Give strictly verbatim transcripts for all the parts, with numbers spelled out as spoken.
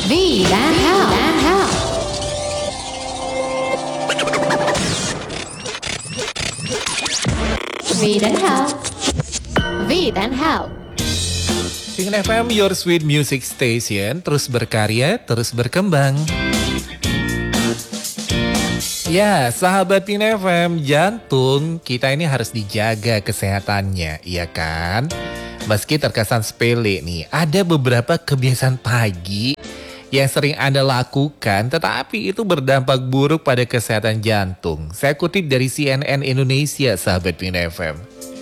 V dan Hal. Dan Hal. V dan Hal. V dan Hal. Pingin F M, your sweet music station, terus berkarya, terus berkembang. Ya, sahabat Pingin F M, jantung kita ini harus dijaga kesehatannya, iya kan? Meski terkesan sepele nih, ada beberapa kebiasaan pagi yang sering Anda lakukan, tetapi itu berdampak buruk pada kesehatan jantung. Saya kutip dari C N N Indonesia, sahabat Pingin F M.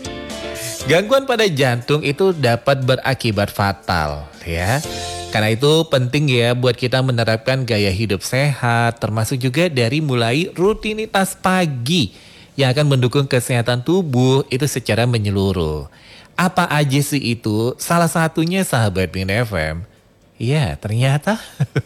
Gangguan pada jantung itu dapat berakibat fatal, ya. Karena itu penting ya buat kita menerapkan gaya hidup sehat, termasuk juga dari mulai rutinitas pagi yang akan mendukung kesehatan tubuh itu secara menyeluruh. Apa aja sih itu? Salah satunya sahabat Pingin F M. Ya, ternyata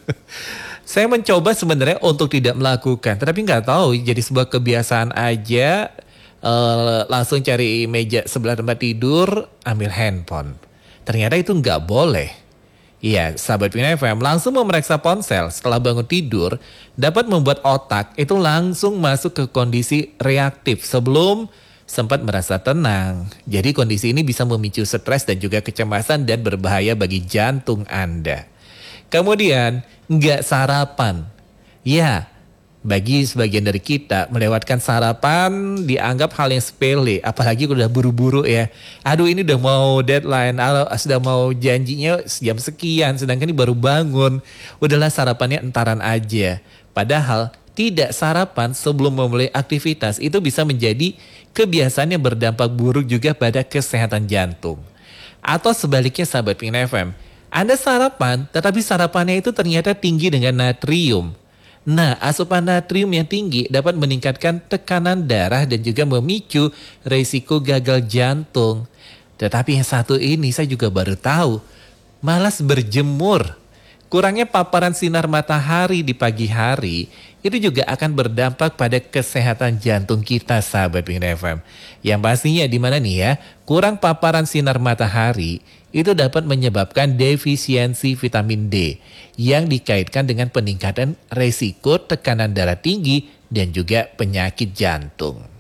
saya mencoba sebenarnya untuk tidak melakukan, tetapi nggak tahu jadi sebuah kebiasaan aja. Uh, langsung cari meja sebelah tempat tidur, ambil handphone. Ternyata itu nggak boleh. Iya, sahabat Pingin F M, langsung memeriksa ponsel setelah bangun tidur dapat membuat otak itu langsung masuk ke kondisi reaktif sebelum sempat merasa tenang. Jadi kondisi ini bisa memicu stres dan juga kecemasan dan berbahaya bagi jantung Anda. Kemudian, nggak sarapan. Ya, bagi sebagian dari kita, melewatkan sarapan dianggap hal yang sepele. Apalagi udah buru-buru ya. Aduh, ini udah mau deadline, sudah mau janjinya jam sekian, sedangkan ini baru bangun. Udahlah sarapannya entaran aja. Padahal tidak sarapan sebelum memulai aktivitas itu bisa menjadi kebiasaan yang berdampak buruk juga pada kesehatan jantung. Atau sebaliknya sahabat Pingin F M, Anda sarapan tetapi sarapannya itu ternyata tinggi dengan natrium. Nah, asupan natrium yang tinggi dapat meningkatkan tekanan darah dan juga memicu risiko gagal jantung. Tetapi yang satu ini saya juga baru tahu, malas berjemur. Kurangnya paparan sinar matahari di pagi hari itu juga akan berdampak pada kesehatan jantung kita, sahabat Pingin F M. Yang pastinya di mana nih ya, kurang paparan sinar matahari itu dapat menyebabkan defisiensi vitamin D yang dikaitkan dengan peningkatan resiko tekanan darah tinggi dan juga penyakit jantung.